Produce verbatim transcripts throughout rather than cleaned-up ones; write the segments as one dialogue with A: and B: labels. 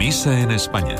A: Misa en España.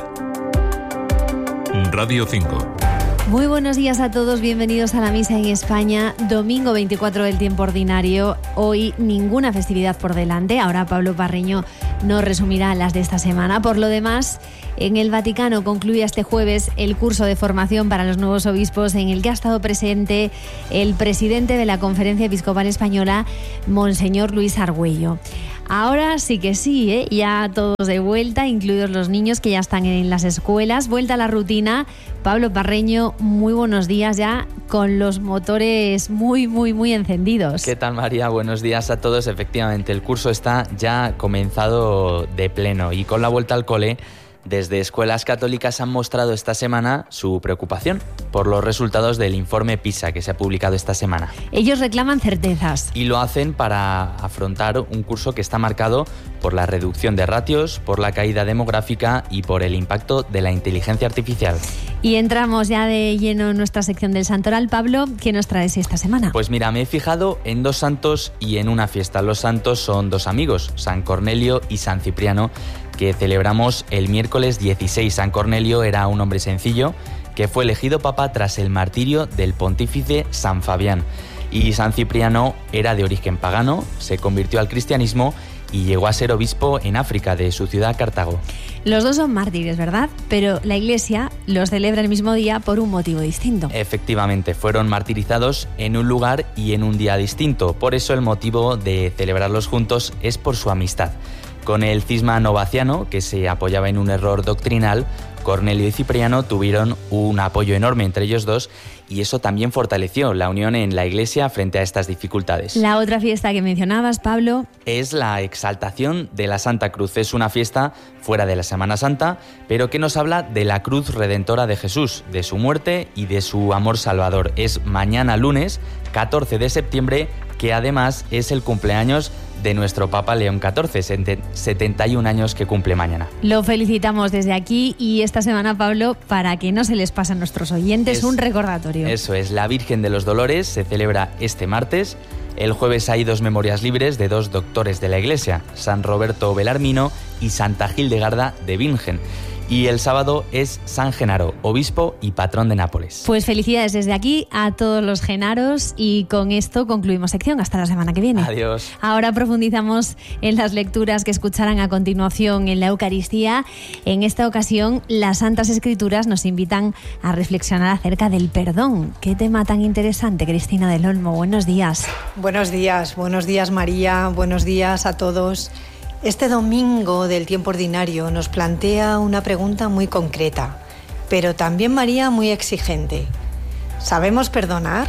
A: Radio cinco.
B: Muy buenos días a todos, bienvenidos a la Misa en España, domingo veinticuatro del tiempo ordinario. Hoy ninguna festividad por delante, ahora Pablo Parreño nos resumirá las de esta semana. Por lo demás, en el Vaticano concluye este jueves el curso de formación para los nuevos obispos en el que ha estado presente el presidente de la Conferencia Episcopal Española, Monseñor Luis Argüello. Ahora sí que sí, ¿eh? Ya todos de vuelta, incluidos los niños que ya están en las escuelas. Vuelta a la rutina. Pablo Parreño, muy buenos días ya con los motores muy, muy, muy encendidos.
C: ¿Qué tal, María? Buenos días a todos. Efectivamente, el curso está ya comenzado de pleno y con la vuelta al cole, desde escuelas católicas han mostrado esta semana su preocupación por los resultados del informe PISA que se ha publicado esta semana.
B: Ellos reclaman certezas.
C: Y lo hacen para afrontar un curso que está marcado por la reducción de ratios, por la caída demográfica y por el impacto de la inteligencia artificial.
B: Y entramos ya de lleno en nuestra sección del Santoral. Pablo, ¿qué nos traes esta semana?
C: Pues mira, me he fijado en dos santos y en una fiesta. Los santos son dos amigos, San Cornelio y San Cipriano, que celebramos el miércoles dieciséis. San Cornelio era un hombre sencillo que fue elegido papa tras el martirio del pontífice San Fabián. Y San Cipriano era de origen pagano, se convirtió al cristianismo y llegó a ser obispo en África, de su ciudad Cartago.
B: Los dos son mártires, ¿verdad? Pero la Iglesia los celebra el mismo día por un motivo distinto.
C: Efectivamente, fueron martirizados en un lugar y en un día distinto. Por eso el motivo de celebrarlos juntos es por su amistad. Con el cisma novaciano, que se apoyaba en un error doctrinal, Cornelio y Cipriano tuvieron un apoyo enorme entre ellos dos y eso también fortaleció la unión en la Iglesia frente a estas dificultades.
B: La otra fiesta que mencionabas, Pablo,
C: es la exaltación de la Santa Cruz. Es una fiesta fuera de la Semana Santa, pero que nos habla de la cruz redentora de Jesús, de su muerte y de su amor salvador. Es mañana lunes, catorce de septiembre, que además es el cumpleaños de nuestro Papa León catorce, setenta y un años que cumple mañana.
B: Lo felicitamos desde aquí y esta semana, Pablo, para que no se les pase a nuestros oyentes, es un recordatorio.
C: Eso es, la Virgen de los Dolores se celebra este martes. El jueves hay dos memorias libres de dos doctores de la Iglesia, San Roberto Belarmino y Santa Hildegarda de Bingen. Y el sábado es San Genaro, obispo y patrón de Nápoles.
B: Pues felicidades desde aquí a todos los genaros y con esto concluimos sección. Hasta la semana que viene.
C: Adiós.
B: Ahora profundizamos en las lecturas que escucharán a continuación en la Eucaristía. En esta ocasión, las Santas Escrituras nos invitan a reflexionar acerca del perdón. Qué tema tan interesante, Cristina del Olmo. Buenos días.
D: Buenos días, buenos días, María. Buenos días a todos. Este domingo del tiempo ordinario nos plantea una pregunta muy concreta, pero también, María, muy exigente. ¿Sabemos perdonar?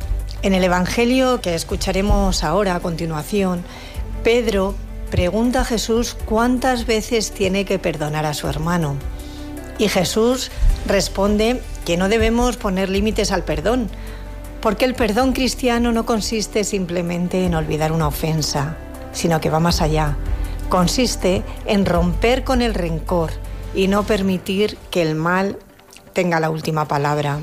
D: En el Evangelio que escucharemos ahora a continuación, Pedro pregunta a Jesús cuántas veces tiene que perdonar a su hermano. Y Jesús responde que no debemos poner límites al perdón, porque el perdón cristiano no consiste simplemente en olvidar una ofensa, sino que va más allá. Consiste en romper con el rencor y no permitir que el mal tenga la última palabra.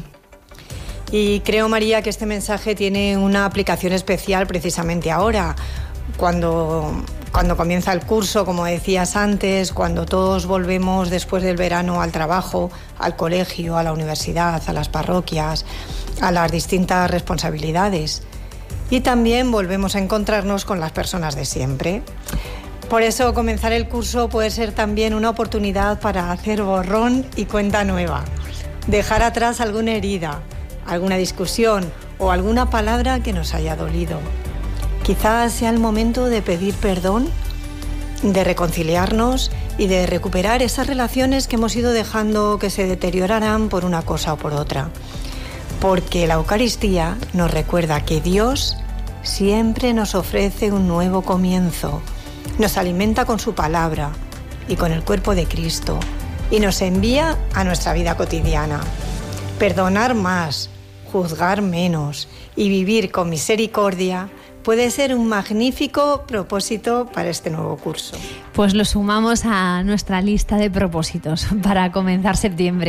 D: Y creo, María, que este mensaje tiene una aplicación especial precisamente ahora, cuando, cuando comienza el curso, como decías antes, cuando todos volvemos después del verano al trabajo, al colegio, a la universidad, a las parroquias, a las distintas responsabilidades. Y también volvemos a encontrarnos con las personas de siempre. Por eso comenzar el curso puede ser también una oportunidad para hacer borrón y cuenta nueva, dejar atrás alguna herida, alguna discusión o alguna palabra que nos haya dolido. Quizás sea el momento de pedir perdón, de reconciliarnos y de recuperar esas relaciones que hemos ido dejando que se deterioraran por una cosa o por otra. Porque la Eucaristía nos recuerda que Dios siempre nos ofrece un nuevo comienzo. Nos alimenta con su palabra y con el cuerpo de Cristo y nos envía a nuestra vida cotidiana. Perdonar más, juzgar menos y vivir con misericordia puede ser un magnífico propósito para este nuevo curso.
B: Pues lo sumamos a nuestra lista de propósitos para comenzar septiembre.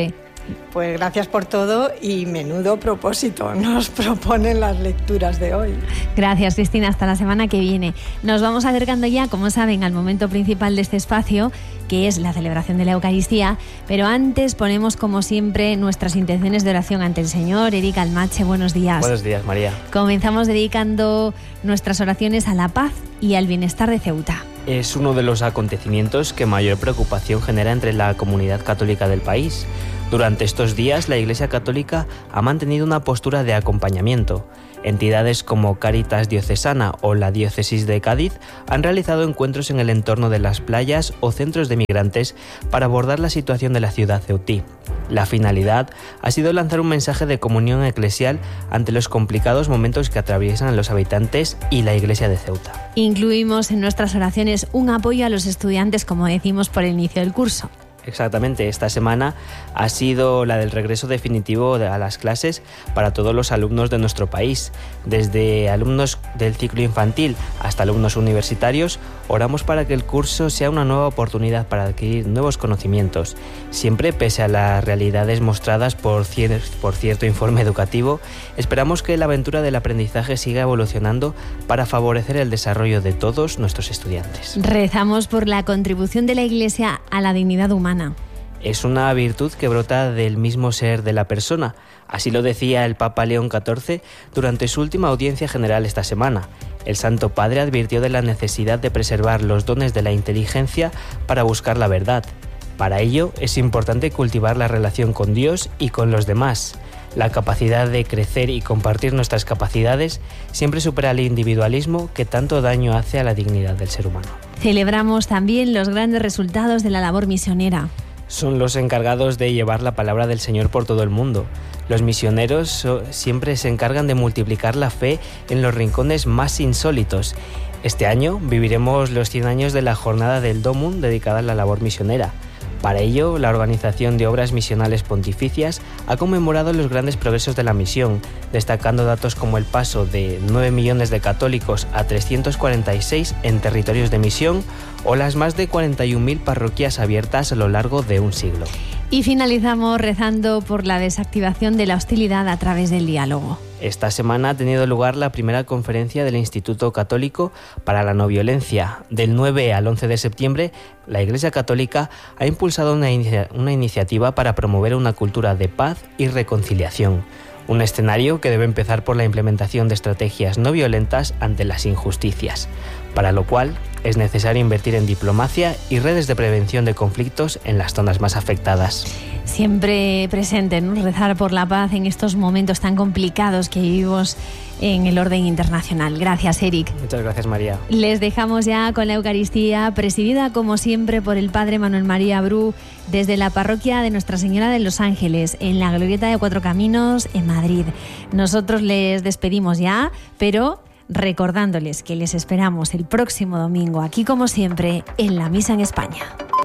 D: Pues gracias por todo y menudo propósito nos proponen las lecturas de hoy.
B: Gracias, Cristina. Hasta la semana que viene. Nos vamos acercando ya, como saben, al momento principal de este espacio, que es la celebración de la Eucaristía, pero antes ponemos, como siempre, nuestras intenciones de oración ante el Señor. Eric Almache, buenos días.
A: Buenos días, María.
B: Comenzamos dedicando nuestras oraciones a la paz y al bienestar de Ceuta.
A: Es uno de los acontecimientos que mayor preocupación genera entre la comunidad católica del país. Durante estos días, la Iglesia Católica ha mantenido una postura de acompañamiento. Entidades como Cáritas Diocesana o la Diócesis de Cádiz han realizado encuentros en el entorno de las playas o centros de migrantes para abordar la situación de la ciudad ceutí. La finalidad ha sido lanzar un mensaje de comunión eclesial ante los complicados momentos que atraviesan los habitantes y la Iglesia de Ceuta.
B: Incluimos en nuestras oraciones un apoyo a los estudiantes, como decimos, por el inicio del curso.
A: Exactamente, esta semana ha sido la del regreso definitivo a las clases para todos los alumnos de nuestro país. Desde alumnos del ciclo infantil hasta alumnos universitarios, oramos para que el curso sea una nueva oportunidad para adquirir nuevos conocimientos, siempre pese a las realidades mostradas por, cier- por cierto informe educativo. Esperamos que la aventura del aprendizaje siga evolucionando para favorecer el desarrollo de todos nuestros estudiantes.
B: Rezamos por la contribución de la Iglesia a la dignidad humana.
A: Es una virtud que brota del mismo ser de la persona. Así lo decía el Papa León catorce durante su última audiencia general esta semana. El Santo Padre advirtió de la necesidad de preservar los dones de la inteligencia para buscar la verdad. Para ello es importante cultivar la relación con Dios y con los demás. La capacidad de crecer y compartir nuestras capacidades siempre supera el individualismo que tanto daño hace a la dignidad del ser humano.
B: Celebramos también los grandes resultados de la labor misionera.
A: Son los encargados de llevar la palabra del Señor por todo el mundo. Los misioneros siempre se encargan de multiplicar la fe en los rincones más insólitos. Este año viviremos los cien años de la jornada del Domum dedicada a la labor misionera. Para ello, la Organización de Obras Misionales Pontificias ha conmemorado los grandes progresos de la misión, destacando datos como el paso de nueve millones de católicos a trescientos cuarenta y seis en territorios de misión o las más de cuarenta y un mil parroquias abiertas a lo largo de un siglo.
B: Y finalizamos rezando por la desactivación de la hostilidad a través del diálogo.
A: Esta semana ha tenido lugar la primera conferencia del Instituto Católico para la No Violencia. Del nueve al once de septiembre, la Iglesia Católica ha impulsado una, inicia- una iniciativa para promover una cultura de paz y reconciliación. Un escenario que debe empezar por la implementación de estrategias no violentas ante las injusticias, para lo cual es necesario invertir en diplomacia y redes de prevención de conflictos en las zonas más afectadas.
B: Siempre presente, ¿no? Rezar por la paz en estos momentos tan complicados que vivimos en el orden internacional. Gracias, Eric.
A: Muchas gracias, María.
B: Les dejamos ya con la Eucaristía, presidida como siempre por el Padre Manuel María Bru, desde la parroquia de Nuestra Señora de los Ángeles, en la Glorieta de Cuatro Caminos, en Madrid. Nosotros les despedimos ya, pero recordándoles que les esperamos el próximo domingo, aquí como siempre, en la Misa en España.